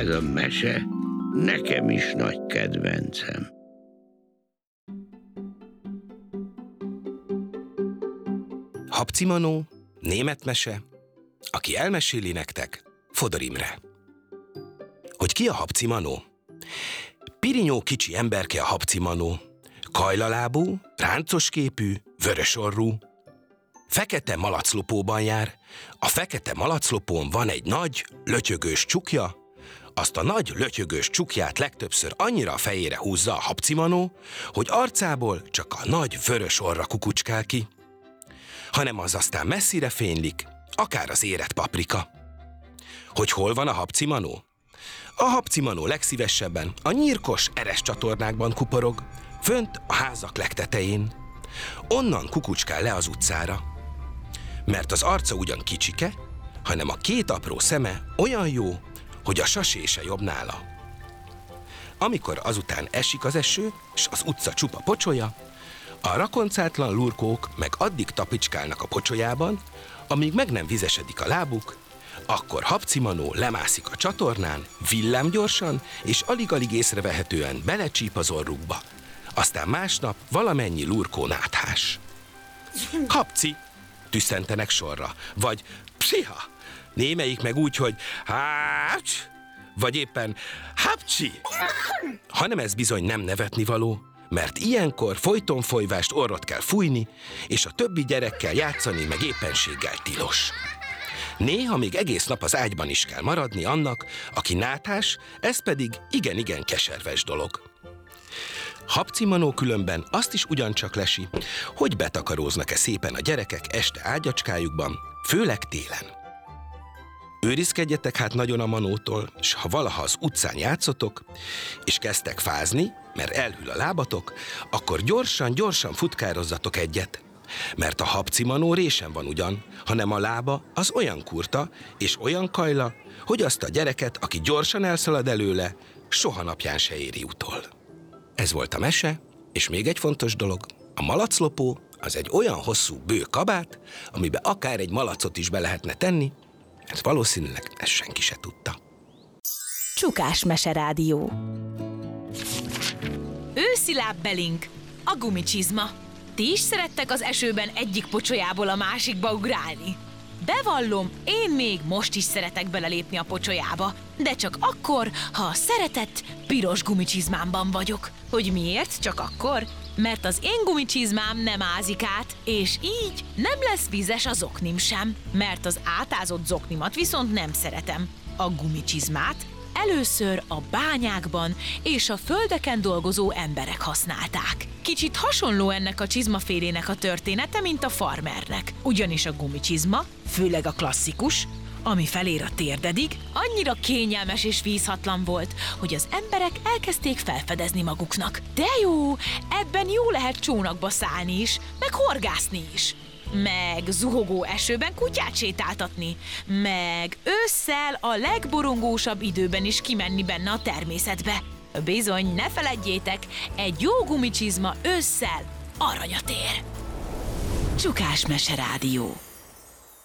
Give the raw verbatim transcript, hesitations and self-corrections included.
Ez a mese nekem is nagy kedvencem. Habci Manó, német mese, aki elmeséli nektek, Fodor Imre. Hogy ki a Habci Manó? Pirinyó kicsi emberke a Habci Manó. Kajlalábú, ráncos képű, vörös orrú. Fekete malaclopóban jár. A fekete malaclopón van egy nagy, lötyögős csukja. Azt a nagy, lötyögős csukját legtöbbször annyira a fejére húzza a Habci Manó, hogy arcából csak a nagy, vörös orra kukucskál ki. Hanem az aztán messzire fénylik, akár az érett paprika. Hogy hol van a Habci Manó? A Habci Manó legszívesebben a nyírkos, eres csatornákban kuporog, fönt a házak legtetején. Onnan kukucskál le az utcára. Mert az arca ugyan kicsike, hanem a két apró szeme olyan jó, hogy a sasé se jobb nála. Amikor azután esik az eső, s az utca csupa pocsolya, a rakoncátlan lurkók meg addig tapicskálnak a pocsolyában, amíg meg nem vizesedik a lábuk, akkor Habci Manó lemászik a csatornán, villámgyorsan és alig-alig észrevehetően belecsíp az orrukba. Aztán másnap valamennyi lurkó náthás. Habci! Tüsszentenek sorra, vagy psiha! Némelyik meg úgy, hogy hács! Vagy éppen hapcsi! Hanem ez bizony nem nevetnivaló, mert ilyenkor folyton folyvást orrot kell fújni, és a többi gyerekkel játszani meg éppenséggel tilos. Néha még egész nap az ágyban is kell maradni annak, aki náthás, ez pedig igen-igen keserves dolog. Habci Manó különben azt is ugyancsak lesi, hogy betakaróznak-e szépen a gyerekek este ágyacskájukban, főleg télen. Őrizkedjetek hát nagyon a Manótól, s ha valaha az utcán játszotok, és kezdtek fázni, mert elhűl a lábatok, akkor gyorsan-gyorsan futkározzatok egyet. Mert a Habci Manó résen van ugyan, hanem a lába az olyan kurta és olyan kajla, hogy azt a gyereket, aki gyorsan elszalad előle, soha napján se éri utol. Ez volt a mese, és még egy fontos dolog, a malaclopó az egy olyan hosszú, bő kabát, amiben akár egy malacot is be lehetne tenni, ez valószínűleg ezt senki se tudta. Csukás Meserádió. Őszi lábbelink, a gumicsizma. Ti is szerettek az esőben egyik pocsolyából a másikba ugrálni? Bevallom, én még most is szeretek belelépni a pocsolyába, de csak akkor, ha a szeretett piros gumicsizmámban vagyok. Hogy miért csak akkor? Mert az én gumicsizmám nem ázik át, és így nem lesz vizes a zoknim sem, mert az átázott zoknimat viszont nem szeretem. A gumicsizmát először a bányákban és a földeken dolgozó emberek használták. Kicsit hasonló ennek a csizmafélének a története, mint a farmernek. Ugyanis a gumicsizma, főleg a klasszikus, ami felér a térdedig, annyira kényelmes és vízhatlan volt, hogy az emberek elkezdték felfedezni maguknak. De jó, ebben jó lehet csónakba szállni is, meg horgászni is. Meg zuhogó esőben kutyát sétáltatni, meg ősszel a legborongósabb időben is kimenni benne a természetbe. Bizony, ne feledjétek, egy jó gumicsizma ősszel aranyat ér. Csukás Meserádió.